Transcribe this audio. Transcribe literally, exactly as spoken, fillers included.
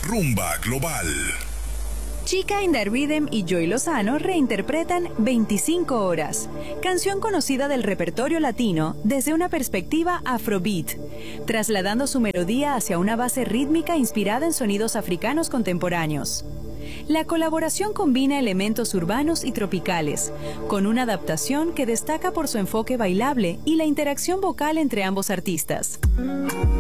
Rumba Global. Chica in the Rhythm y Joy Lozano reinterpretan veinticinco horas, canción conocida del repertorio latino desde una perspectiva afrobeat, trasladando su melodía hacia una base rítmica inspirada en sonidos africanos contemporáneos. La colaboración combina elementos urbanos y tropicales, con una adaptación que destaca por su enfoque bailable y la interacción vocal entre ambos artistas.